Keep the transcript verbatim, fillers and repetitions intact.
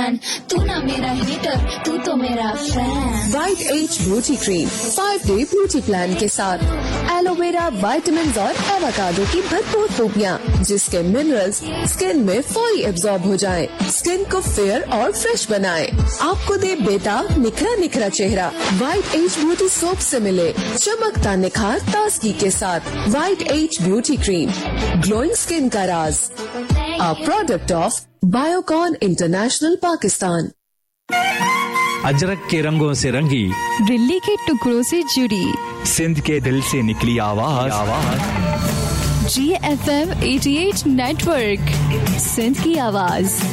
Fan, तू ना मेरा हीटर, तू तो मेरा fan. White as beauty cream five day beauty plan के साथ एलोवेरा, विटामिन और एवोकाडो की भरपूर खूबियाँ, जिसके मिनरल्स स्किन में फौरी एब्जॉर्ब हो जाएं, स्किन को फेयर और फ्रेश बनाएं, आपको दे बेटा निखरा निखरा चेहरा। वाइट एज ब्यूटी सोप से मिले चमकता निखार ताजगी के साथ। White as beauty cream, glowing skin का राज, a product of Biocon international Pakistan. Ajrak के रंगों से रंगी, दिल्ली के टुकड़ों से जुड़ी, सिंध के दिल से निकली आवाज, आवाज जी F M eighty eight network, Sindh की आवाज।